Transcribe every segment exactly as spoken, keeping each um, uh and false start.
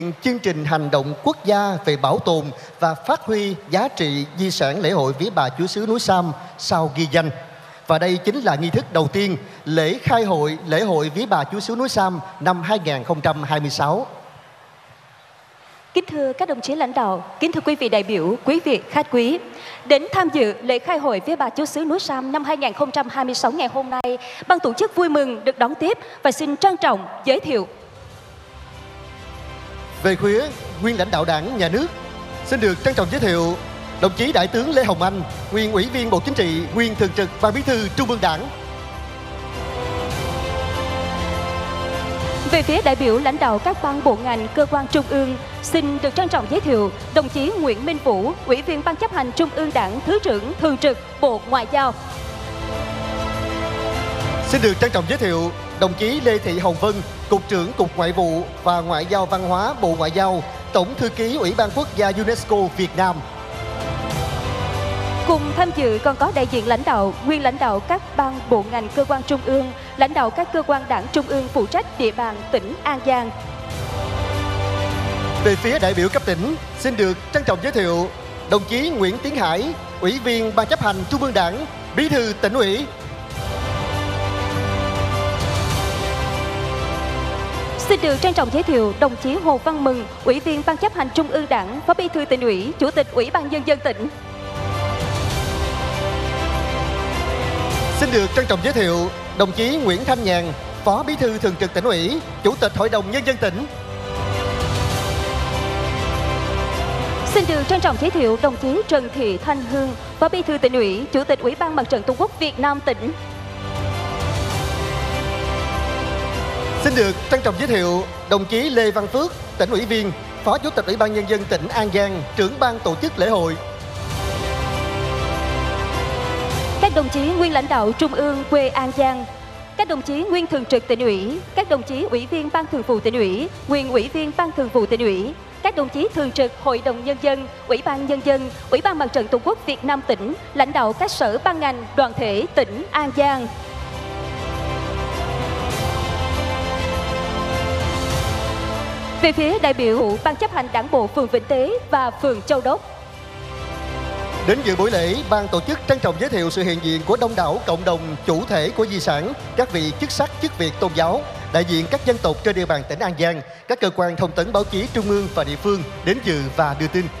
chương trình hành động quốc gia về bảo tồn và phát huy giá trị di sản lễ hội Vía Bà Chúa xứ núi Sam sau ghi danh. Và đây chính là nghi thức đầu tiên lễ khai hội lễ hội Vía Bà Chúa xứ núi Sam năm hai nghìn không trăm hai mươi sáu. Kính thưa các đồng chí lãnh đạo, kính thưa quý vị đại biểu, quý vị khách quý, đến tham dự lễ khai hội Vía Bà Chúa xứ núi Sam năm hai nghìn không trăm hai mươi sáu ngày hôm nay, ban tổ chức vui mừng được đón tiếp và xin trân trọng giới thiệu. Về phía nguyên lãnh đạo Đảng, Nhà nước, xin được trân trọng giới thiệu đồng chí Đại tướng Lê Hồng Anh, nguyên Ủy viên Bộ Chính trị, nguyên Thường trực Ban Bí thư Trung ương Đảng. Về phía đại biểu lãnh đạo các ban bộ ngành, cơ quan trung ương, xin được trân trọng giới thiệu đồng chí Nguyễn Minh Vũ, Ủy viên Ban chấp hành Trung ương Đảng, Thứ trưởng Thường trực Bộ Ngoại giao. Xin được trân trọng giới thiệu đồng chí Lê Thị Hồng Vân, Cục trưởng Cục Ngoại vụ và Ngoại giao Văn hóa Bộ Ngoại giao, Tổng thư ký Ủy ban Quốc gia UNESCO Việt Nam. Cùng tham dự còn có đại diện lãnh đạo, nguyên lãnh đạo các ban bộ ngành, cơ quan trung ương, lãnh đạo các cơ quan đảng trung ương phụ trách địa bàn tỉnh An Giang. Về phía đại biểu cấp tỉnh, xin được trân trọng giới thiệu đồng chí Nguyễn Tiến Hải, Ủy viên Ban chấp hành Trung ương Đảng, Bí thư Tỉnh ủy. Xin được trân trọng giới thiệu đồng chí Hồ Văn Mừng, Ủy viên Ban chấp hành Trung ương Đảng, Phó Bí thư Tỉnh ủy, Chủ tịch Ủy ban Nhân dân tỉnh. Xin được trân trọng giới thiệu đồng chí Nguyễn Thanh Nhàn, Phó Bí thư Thường trực Tỉnh ủy, Chủ tịch Hội đồng Nhân dân tỉnh. Xin được trân trọng giới thiệu đồng chí Trần Thị Thanh Hương, Phó Bí thư Tỉnh ủy, Chủ tịch Ủy ban Mặt trận Tổ quốc Việt Nam tỉnh. Xin được trân trọng giới thiệu đồng chí Lê Văn Phước, Tỉnh ủy viên, Phó Chủ tịch Ủy ban Nhân dân tỉnh An Giang, trưởng ban tổ chức lễ hội. Các đồng chí nguyên lãnh đạo Trung ương quê An Giang, các đồng chí nguyên Thường trực Tỉnh ủy, các đồng chí Ủy viên Ban Thường vụ Tỉnh ủy, nguyên Ủy viên Ban Thường vụ Tỉnh ủy, các đồng chí Thường trực Hội đồng Nhân dân, Ủy ban Nhân dân, Ủy ban Mặt trận Tổ quốc Việt Nam tỉnh, lãnh đạo các sở ban ngành, đoàn thể tỉnh An Giang. Về phía đại biểu Ban chấp hành Đảng bộ phường Vĩnh Tế và phường Châu Đốc. Đến dự buổi lễ, ban tổ chức trân trọng giới thiệu sự hiện diện của đông đảo cộng đồng chủ thể của di sản, các vị chức sắc, chức việc tôn giáo, đại diện các dân tộc trên địa bàn tỉnh An Giang, các cơ quan thông tấn báo chí trung ương và địa phương đến dự và đưa tin.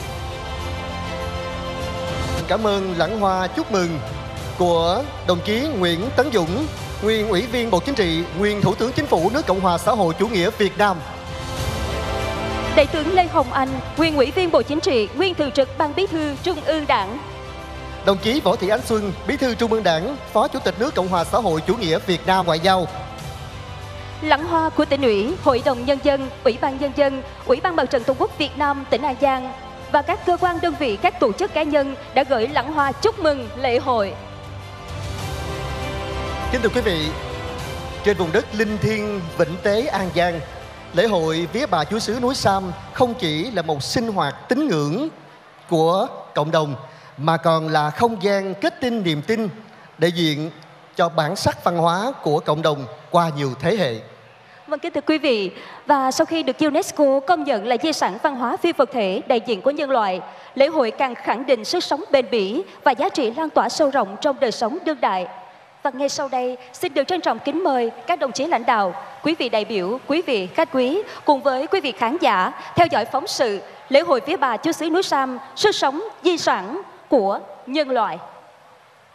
Cảm ơn lãng hoa chúc mừng của đồng chí Nguyễn Tấn Dũng, nguyên Ủy viên Bộ Chính trị, nguyên Thủ tướng Chính phủ nước Cộng hòa xã hội chủ nghĩa Việt Nam. Đại tướng Lê Hồng Anh, nguyên Ủy viên Bộ Chính trị, nguyên Thường trực Ban Bí thư Trung ương Đảng. Đồng chí Võ Thị Ánh Xuân, Bí thư Trung ương Đảng, Phó Chủ tịch nước Cộng hòa xã hội chủ nghĩa Việt Nam Ngoại giao. Lãng hoa của Tỉnh ủy, Hội đồng Nhân dân, Ủy ban Nhân dân, Ủy ban Mặt trận Tổ quốc Việt Nam tỉnh An Giang và các cơ quan đơn vị, các tổ chức cá nhân đã gửi lãng hoa chúc mừng lễ hội. Kính thưa quý vị, trên vùng đất linh thiêng Vĩnh Tế An Giang, lễ hội Vía Bà Chúa xứ núi Sam không chỉ là một sinh hoạt tín ngưỡng của cộng đồng mà còn là không gian kết tinh niềm tin, đại diện cho bản sắc văn hóa của cộng đồng qua nhiều thế hệ. Vâng, kính thưa quý vị, và sau khi được UNESCO công nhận là di sản văn hóa phi vật thể đại diện của nhân loại, lễ hội càng khẳng định sức sống bền bỉ và giá trị lan tỏa sâu rộng trong đời sống đương đại. Và ngay sau đây, xin được trân trọng kính mời các đồng chí lãnh đạo, quý vị đại biểu, quý vị khách quý cùng với quý vị khán giả theo dõi phóng sự lễ hội Vía Bà Chúa xứ núi Sam, sức sống di sản của nhân loại.